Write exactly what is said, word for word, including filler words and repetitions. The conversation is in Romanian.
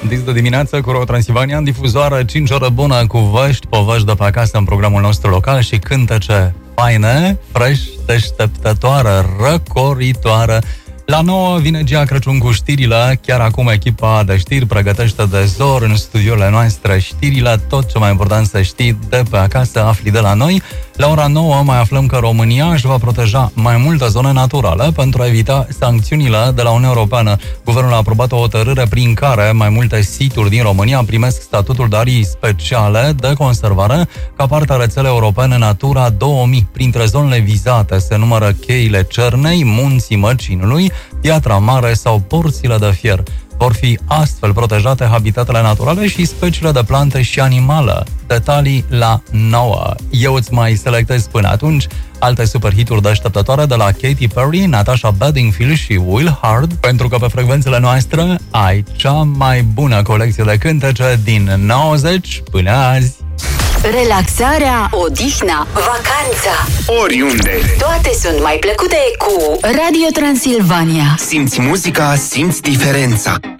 Dis de dimineață cu Ro Transilvania în difuzoară, cinci ore bună cu vești, povești de pe acasă în programul nostru local și cântece faine, fresh, deșteptătoare, răcoritoare. La nouă vine Gia Crăciun cu știrile. Chiar acum echipa de știri pregătește de zor în studiile noastre știrile. Tot ce mai important să știi de pe acasă afli de la noi. La ora nouă mai aflăm că România își va proteja mai multe zone naturale pentru a evita sancțiunile de la Uniunea Europeană. Guvernul a aprobat o hotărâre prin care mai multe situri din România primesc statutul de arii speciale de conservare ca parte a rețelei europene Natura două mii. Printre zonele vizate se numără cheile Cernei, Munții Măcinului, Piatra Mare sau Porțile de Fier. Vor fi astfel protejate habitatele naturale și speciile de plante și animale. Detalii la nouă. Eu îți mai selectez până atunci alte superhituri deșteptătoare de la Katy Perry, Natasha Bedingfield și Will Hard, pentru că pe frecvențele noastre ai cea mai bună colecție de cântece din nouăzeci până azi. Relaxarea, odihna, vacanța, oriunde, toate sunt mai plăcute cu Radio Transilvania. Simți muzica, simți diferența.